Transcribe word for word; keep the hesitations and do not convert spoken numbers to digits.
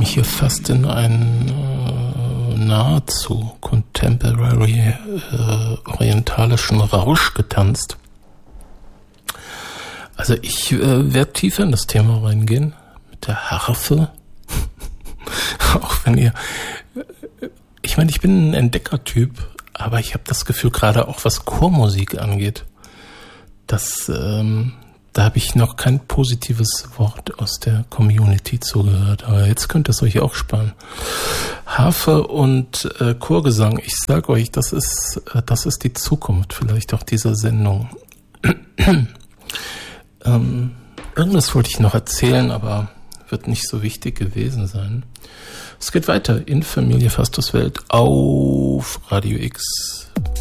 mich hier fast in einen äh, nahezu contemporary äh, orientalischen Rausch getanzt. Also ich äh, werde tiefer in das Thema reingehen, mit der Harfe. Auch wenn ihr, ich meine, ich bin ein Entdeckertyp, aber ich habe das Gefühl, gerade auch was Chormusik angeht, dass ähm, da habe ich noch kein positives Wort aus der Community zugehört. Aber jetzt könnt ihr es euch auch sparen. Harfe und äh, Chorgesang, ich sage euch, das ist, äh, das ist die Zukunft vielleicht auch dieser Sendung. ähm, irgendwas wollte ich noch erzählen, aber wird nicht so wichtig gewesen sein. Es geht weiter in Familie Fastos Welt auf Radio X.